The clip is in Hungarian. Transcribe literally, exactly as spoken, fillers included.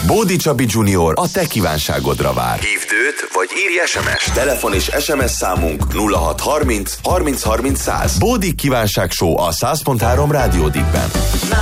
Bódi Csabi junior a te kívánságodra vár. Hívd őt, vagy írj es em es. Telefon és es em es számunk nulla hat harminc harminc harminc száz. Bódi kívánság show a száz pont három Rádió Dibben.